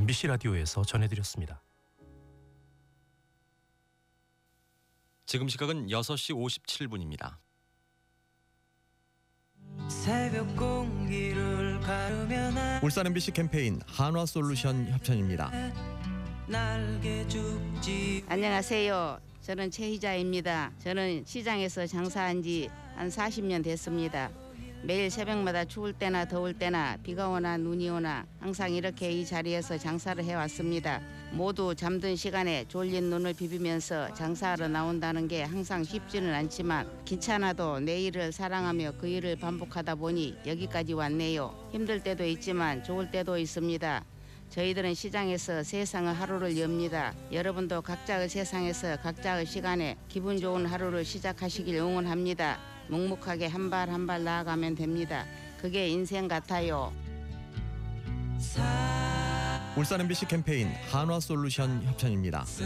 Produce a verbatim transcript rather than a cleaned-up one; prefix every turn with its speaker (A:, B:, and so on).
A: 엠비씨 라디오에서 전해드렸습니다.
B: 지금 시각은 여섯 시 오십칠 분입니다.
C: 새벽 공기를 가르며
D: 울산 엠비씨 캠페인 한화솔루션 협찬입니다.
C: 날개 죽지.
E: 안녕하세요. 저는 최희자입니다. 저는 시장에서 장사한 지 한 사십 년 됐습니다. 매일 새벽마다 추울 때나 더울 때나 비가 오나 눈이 오나 항상 이렇게 이 자리에서 장사를 해왔습니다. 모두 잠든 시간에 졸린 눈을 비비면서 장사하러 나온다는 게 항상 쉽지는 않지만 귀찮아도 내 일을 사랑하며 그 일을 반복하다 보니 여기까지 왔네요. 힘들 때도 있지만 좋을 때도 있습니다. 저희들은 시장에서 세상의 하루를 엽니다. 여러분도 각자의 세상에서 각자의 시간에 기분 좋은 하루를 시작하시길 응원합니다. 묵묵하게 한 발 한 발 나아가면 됩니다. 그게 인생 같아요.
D: 울산 엠비씨 캠페인 한화솔루션 협찬입니다.